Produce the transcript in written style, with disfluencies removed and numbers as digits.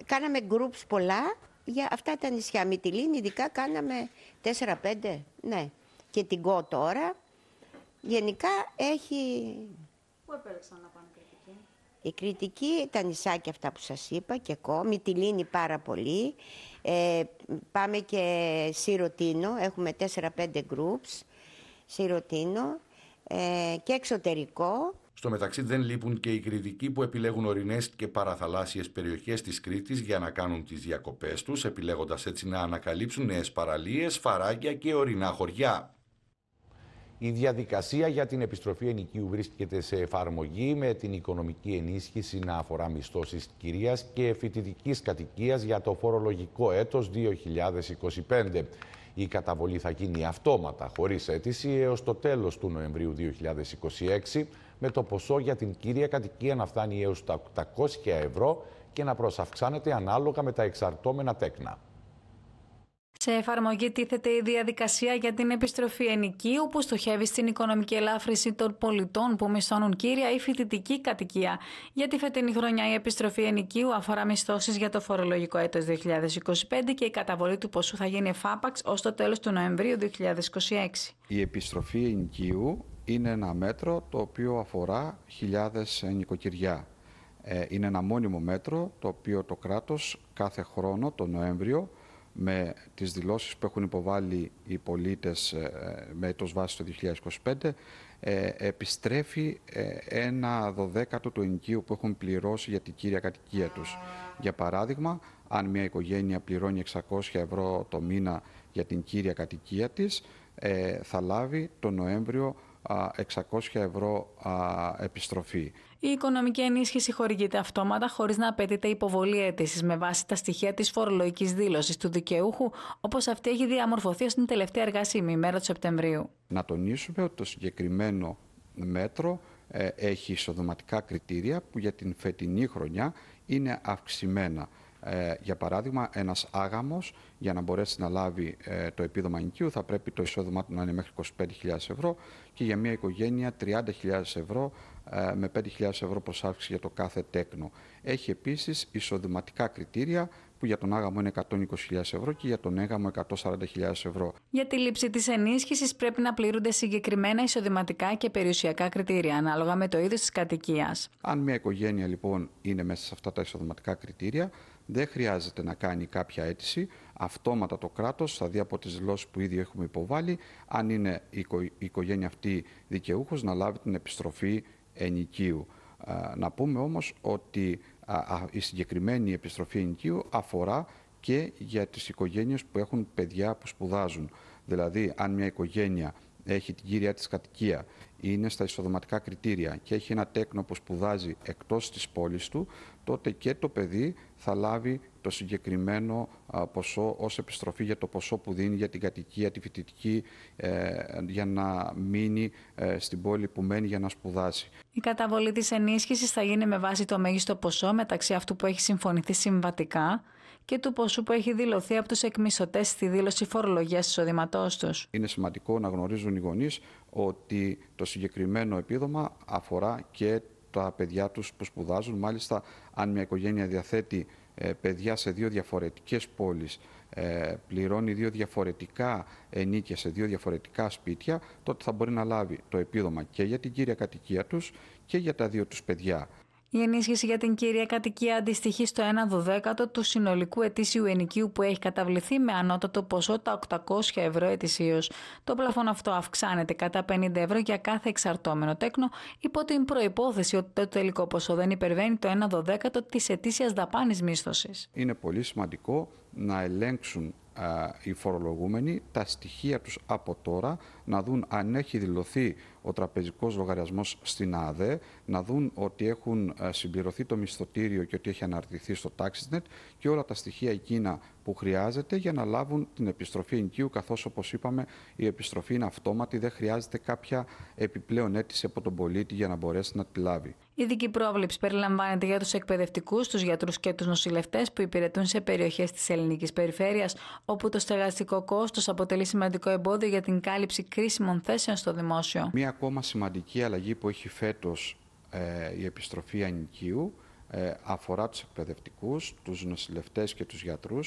κάναμε groups πολλά για αυτά τα νησιά. Μυτιλήνη ειδικά κάναμε 4-5, ναι. Και την Κο τώρα. Γενικά έχει... Πού επέλεξαν να πάνε Κρητική? Η Κρητική, τα νησάκια αυτά που σας είπα και Κο, Μυτιλήνη πάρα πολύ. Πάμε και Σιρωτίνο, έχουμε 4-5 groups. Σιρωτίνο και εξωτερικό. Στο μεταξύ δεν λείπουν και οι Κρητικοί που επιλέγουν ορεινές και παραθαλάσσιες περιοχές της Κρήτης για να κάνουν τις διακοπές τους, επιλέγοντας έτσι να ανακαλύψουν νέες παραλίες, φαράγγια και ορεινά χωριά. Η διαδικασία για την επιστροφή ενοικίου βρίσκεται σε εφαρμογή, με την οικονομική ενίσχυση να αφορά μισθώσεις κυρίας και φοιτητικής κατοικίας για το φορολογικό έτος 2025. Η καταβολή θα γίνει αυτόματα, χωρίς αίτηση, έως το τέλος του Νοεμβρίου 2026, με το ποσό για την κύρια κατοικία να φτάνει έως τα 800 ευρώ και να προσαυξάνεται ανάλογα με τα εξαρτώμενα τέκνα. Σε εφαρμογή τίθεται η διαδικασία για την επιστροφή ενοικίου, που στοχεύει στην οικονομική ελάφρυνση των πολιτών που μισθώνουν κύρια ή φοιτητική κατοικία. Για τη φετινή χρονιά η επιστροφή ενοικίου αφορά μισθώσεις για το φορολογικό έτος 2025 και η καταβολή του ποσού θα γίνει εφάπαξ ως το τέλος του Νοεμβρίου 2026. Η επιστροφή ενοικίου είναι ένα μέτρο το οποίο αφορά χιλιάδες νοικοκυριά. Είναι ένα μόνιμο μέτρο το οποίο το κράτος κάθε χρόνο, το Νοέμβριο, με τις δηλώσεις που έχουν υποβάλει οι πολίτες με έτος βάση το 2025, επιστρέφει 1/12 του ενοικίου που έχουν πληρώσει για την κύρια κατοικία τους. Για παράδειγμα, αν μια οικογένεια πληρώνει 600 ευρώ το μήνα για την κύρια κατοικία της, θα λάβει το Νοέμβριο 600 ευρώ επιστροφή. Η οικονομική ενίσχυση χορηγείται αυτόματα, χωρίς να απαιτείται υποβολή αίτησης, με βάση τα στοιχεία της φορολογικής δήλωσης του δικαιούχου, όπως αυτή έχει διαμορφωθεί ως την τελευταία εργάσιμη ημέρα του Σεπτεμβρίου. Να τονίσουμε ότι το συγκεκριμένο μέτρο έχει εισοδηματικά κριτήρια που για την φετινή χρονιά είναι αυξημένα. Για παράδειγμα, ένας άγαμος για να μπορέσει να λάβει το επίδομα ενοικίου θα πρέπει το εισόδημά του να είναι μέχρι 25.000 ευρώ και για μια οικογένεια 30.000 ευρώ με 5.000 ευρώ προσάυξη για το κάθε τέκνο. Έχει επίσης εισοδηματικά κριτήρια που για τον άγαμο είναι 120.000 ευρώ και για τον έγαμο 140.000 ευρώ. Για τη λήψη της ενίσχυσης πρέπει να πληρούνται συγκεκριμένα εισοδηματικά και περιουσιακά κριτήρια, ανάλογα με το είδος της κατοικίας. Αν μια οικογένεια λοιπόν είναι μέσα σε αυτά τα εισοδηματικά κριτήρια, δεν χρειάζεται να κάνει κάποια αίτηση. Αυτόματα το κράτος θα δει από τις δηλώσεις που ήδη έχουμε υποβάλει, αν είναι η οικογένεια αυτή δικαιούχος, να λάβει την επιστροφή ενοικίου. Να πούμε όμως ότι η συγκεκριμένη επιστροφή ενοικίου αφορά και για τις οικογένειες που έχουν παιδιά που σπουδάζουν. Δηλαδή, αν μια οικογένεια έχει την κύρια της κατοικία, είναι στα εισοδηματικά κριτήρια και έχει ένα τέκνο που σπουδάζει εκτός της πόλης του, τότε και το παιδί θα λάβει το συγκεκριμένο ποσό ως επιστροφή για το ποσό που δίνει για την κατοικία, τη φοιτητική, για να μείνει στην πόλη που μένει για να σπουδάσει. Η καταβολή της ενίσχυσης θα γίνει με βάση το μέγιστο ποσό μεταξύ αυτού που έχει συμφωνηθεί συμβατικά και του ποσού που έχει δηλωθεί από τους εκμισθωτές στη δήλωση φορολογίας εισοδήματός τους. Είναι σημαντικό να γνωρίζουν οι γονείς ότι το συγκεκριμένο επίδομα αφορά και τα παιδιά τους που σπουδάζουν. Μάλιστα, αν μια οικογένεια διαθέτει παιδιά σε δύο διαφορετικές πόλεις, πληρώνει δύο διαφορετικά ενίκια σε δύο διαφορετικά σπίτια, τότε θα μπορεί να λάβει το επίδομα και για την κύρια κατοικία τους και για τα δύο τους παιδιά. Η ενίσχυση για την κύρια κατοικία αντιστοιχεί στο 1/12 του συνολικού ετήσιου ενοικίου που έχει καταβληθεί, με ανώτατο ποσό τα 800 ευρώ ετησίως. Το πλαφόν αυτό αυξάνεται κατά 50 ευρώ για κάθε εξαρτώμενο τέκνο, υπό την προϋπόθεση ότι το τελικό ποσό δεν υπερβαίνει το 1/12 της ετήσιας δαπάνης μίσθωσης. Είναι πολύ σημαντικό να ελέγξουν οι φορολογούμενοι τα στοιχεία τους από τώρα, να δουν αν έχει δηλωθεί ο τραπεζικός λογαριασμός στην ΑΔΕ, να δουν ότι έχουν συμπληρωθεί το μισθωτήριο και ότι έχει αναρτηθεί στο TaxNet και όλα τα στοιχεία εκείνα που χρειάζεται για να λάβουν την επιστροφή ενοικίου, καθώς όπως είπαμε η επιστροφή είναι αυτόματη, δεν χρειάζεται κάποια επιπλέον αίτηση από τον πολίτη για να μπορέσει να τη λάβει. Η ειδική πρόβλεψη περιλαμβάνεται για τους εκπαιδευτικούς, τους γιατρούς και τους νοσηλευτές που υπηρετούν σε περιοχές της ελληνικής περιφέρειας, όπου το στεγαστικό κόστος αποτελεί σημαντικό εμπόδιο για την κάλυψη κρίσιμων θέσεων στο δημόσιο. Μία ακόμα σημαντική αλλαγή που έχει φέτος η επιστροφή ενοικίου αφορά τους εκπαιδευτικούς, τους νοσηλευτές και τους γιατρούς,